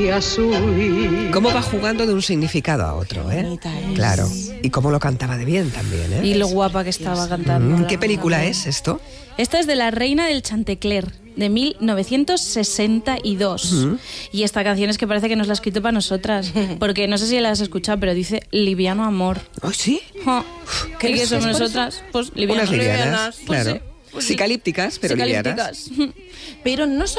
día subir. Cómo va jugando de un significado a otro, ¿eh? bonita es. Claro. Y cómo lo cantaba de bien también, ¿eh? Y lo guapa que estaba cantando. ¿Qué película es esto? Esta es de La Reina del Chantecler, de 1962. Y esta canción es que parece que nos la ha escrito para nosotras. Porque no sé si la has escuchado, pero dice Liviano Amor. ¿Oh, sí? Ja. ¿Qué ¿Y qué es somos eso? nosotras? Pues Unas livianas, livianas. Pues claro. sí, pues sí. Psicalípticas, pero livianas. Psicalípticas. Pero no